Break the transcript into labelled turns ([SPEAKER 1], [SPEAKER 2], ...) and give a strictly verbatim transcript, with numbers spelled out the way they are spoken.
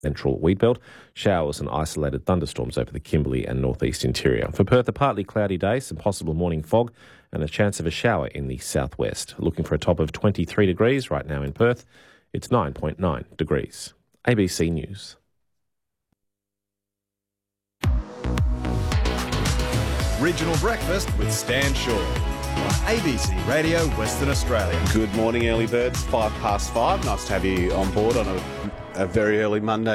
[SPEAKER 1] Central Wheatbelt. Showers and isolated thunderstorms over the Kimberley and northeast interior. For Perth, a partly cloudy day, some possible morning fog and a chance of a shower in the southwest. Looking for a top of twenty-three degrees right now in Perth. It's nine point nine degrees. A B C News.
[SPEAKER 2] Regional Breakfast with Stan Shaw on A B C Radio Western Australia.
[SPEAKER 3] Good morning, early birds. Five past five. Nice to have you on board on a, a very early Monday